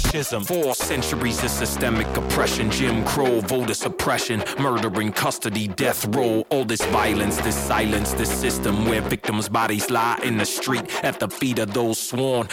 fascism. 4 centuries of systemic oppression, Jim Crow, voter suppression, murder in custody, death row. All this violence, this silence, this system where victims' bodies lie in the street at the feet of those sworn